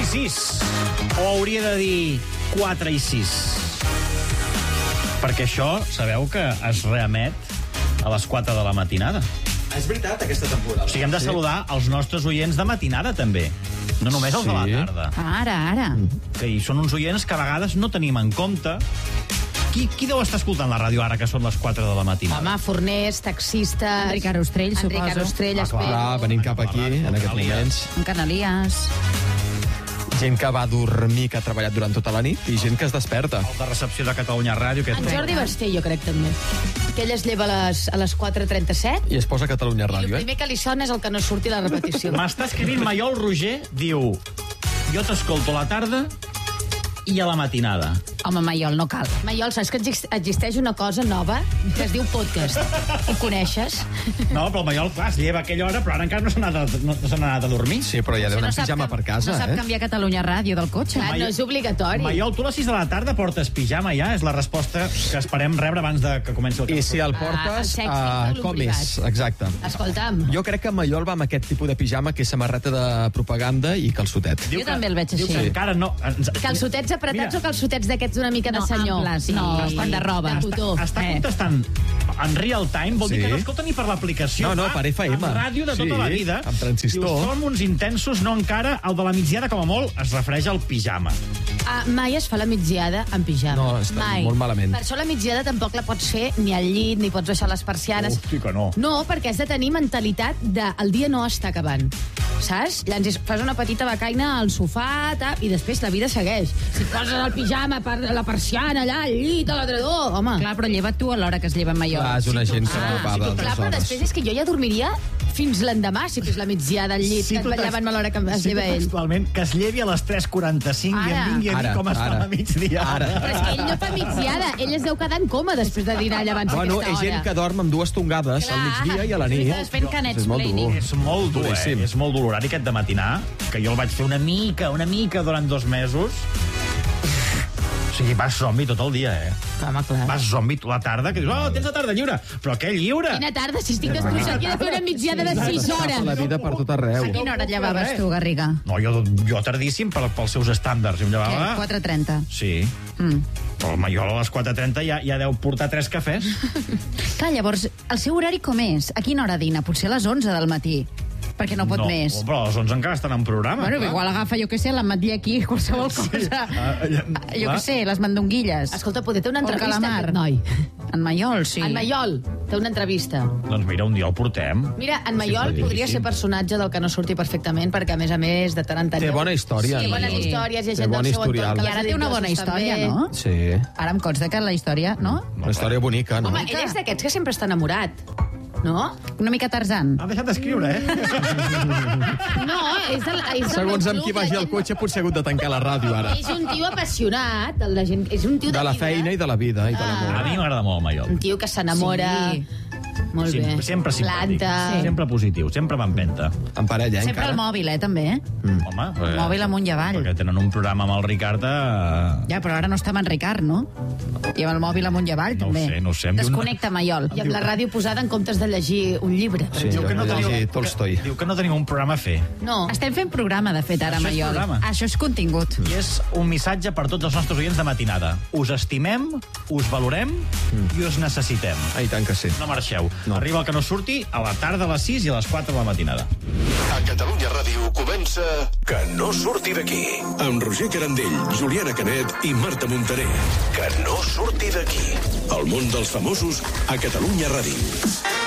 6. O hauria de dir 4 i 6. Perquè això, sabeu que es reemet a les 4 de la matinada. És veritat, aquesta temporada. O sigui, hem de saludar els nostres oients de matinada, també. No només els de la tarda. Ara. Que hi són uns oients que a vegades no tenim en compte. Qui deu estar escoltant la ràdio ara, que són les 4 de la matinada? Home, forners, taxistes... Enric Arostrell, suposo. Enric Arostrell, espero. Clar, venint cap aquí, en aquests moments. En Canalies. Gent que va dormir, que ha treballat durant tota la nit, i gent que es desperta. Els de recepció de Catalunya Ràdio. En Jordi Basté, jo crec, també. Que ell es lleva a les 4:37. I es posa Catalunya I el Ràdio, primer que li sona és el que no surti la repetició. M'està escrivint Maiol Roger, diu: jo t'escolto a la tarda i a la matinada. Home, Maiol, no cal. Maiol, saps que existeix una cosa nova que es diu podcast? Ho coneixes? No, però el Maiol, clar, es lleva a aquella hora, però ara encara no se n'ha anat a dormir. Sí, però ja deu anar en pijama per casa, no sap canviar Catalunya Ràdio del cotxe. Clar, no és obligatori. Maiol, tu a les 6 de la tarda portes pijama ja? És la resposta que esperem rebre abans de que comenci el I si el portes, el sexe, com és? Exacte. Escolta'm. Jo crec que Maiol va amb aquest tipus de pijama, que és samarreta de propaganda i calçotet. Jo també el veig així. Diu que encara no... Calçotets apretats o calçotets d'aquests una mica de senyor? Amples, no, de roba. De cotó. Està contestant en real time, vol dir que no escolta ni per l'aplicació. No, per FM. En ràdio de tota la vida. Amb transistor. Diu, som uns intensos, no encara. El de la migdiada, com a molt, es refereix al pijama. Mai es fa la migdiada en pijama. No, està molt malament. Per això la migdiada tampoc la pots fer ni al llit, ni pots baixar les persianes. Hosti, que no. No, perquè has de tenir mentalitat de el dia no està acabant. Saps? Llavors fas una petita becaina al sofà i després la vida segueix. Si et poses el pijama per la persiana allà, al llit, a l'adredor, home. Clar, però lleva't tu a l'hora que es lleva en Maiol. Clar, és una gent que no va d'altres Clar, però hores. després és que jo ja dormiria fins l'endemà si fes la migdiada al llit, que et vetllaven a l'hora que es lleva ell. Actualment, que es llevi a les 3:45 i em vingui a dir com es fa la migdiada. Però és que ell no fa migdiada, ell es deu quedar en coma després de dinar allà abans Bueno, d'aquesta és hora. gent que dorm amb 2 tongades al migdia i a la nit. Estàs fent canets És molt dur. planning. És molt dur, És molt dolorari aquest de matinar, que jo el vaig fer una mica durant 2 mesos. O sigui, vas zombi tot el dia, Home, clar. Vas zombi tota la tarda, que dius, tens la tarda lliure. Però què lliure? Quina tarda, si estic destrossat, he de fer una migdiada de 6 hores. La vida per tot arreu. A quina hora et llevaves tu, Garriga? No, jo tardíssim pels seus estàndards. Jo em llevava... 4:30. Sí. Però el Maiol a les 4:30 ja deu portar 3 cafès. Clar, llavors, el seu horari com és? A quina hora dina? Potser a les 11 del matí. Perquè no pot més. No, però a les 11 encara estan en programa. Bueno, igual agafa, jo què sé, l'ametller aquí, qualsevol cosa. Jo què sé, les mandonguilles. Escolta, poder té una entrevista, calamar. aquest noi. En Maiol, sí. En Maiol té una entrevista. Doncs mira, un dia el portem. Mira, en Maiol podria ser personatge del que no surti perfectament, perquè a més, de tant en tant... Té bona història. Sí, en bones Maiol. històries, hi ha Té gent bon del seu historial. entorn que I ara té una bona història, també. no? Sí. Ara em consta que la història, no? Una història bonica, no? Home, ell és d'aquests que sempre està enamorat, no? Una mica Tarzan. Ha deixat d'escriure, No, és del Segons meu amb qui club, vagi la al gent- cotxe potser ha hagut de tancar la ràdio ara. És un tio apassionat, la gent, és un tio De la llibre. feina i de la vida i de A l'amor. mi m'agrada molt el Maiol. Un tio que s'enamora... Sí. Molt bé. Sempre simpàtic. Planta. Sempre positiu, sempre va empenta. En parella, Sempre encara. el mòbil, també. Home, Mòbil amunt i avall. Perquè tenen un programa amb el Ricard Ja, però ara no està amb en Ricard, no? I amb el mòbil amunt i avall, No ho també. sé, no ho sé. Em diu una- Desconnecta, Maiol. I amb la ràdio posada en comptes de llegir un llibre. Sí, Diu que no llegir teniu, Tolstoi. diu que no tenim un programa a fer. No. Estem fent programa, de fet, ara, Això és Maiol. programa. Això és contingut. I és un missatge per tots els nostres oients de matinada. Us estimem, us valorem i us necessitem. Ah, i tant que sí. No marxeu. No. Arriba el que no surti a la tarda a les 6 i a les 4 de la matinada. A Catalunya Ràdio comença Que no surti d'aquí. Amb Roger Carandell, Juliana Canet i Marta Montaner. Que no surti d'aquí. El món dels famosos a Catalunya Ràdio.